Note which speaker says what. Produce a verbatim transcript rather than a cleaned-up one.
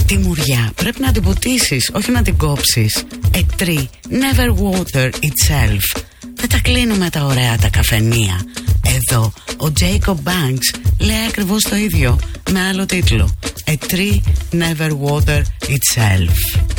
Speaker 1: Τη μουριά πρέπει να την ποτίσεις, όχι να την κόψεις. A tree never water itself. Δεν τα κλείνουμε τα ωραία τα καφενεία. Εδώ ο Jacob Banks λέει ακριβώς το ίδιο με άλλο τίτλο. A tree never water itself.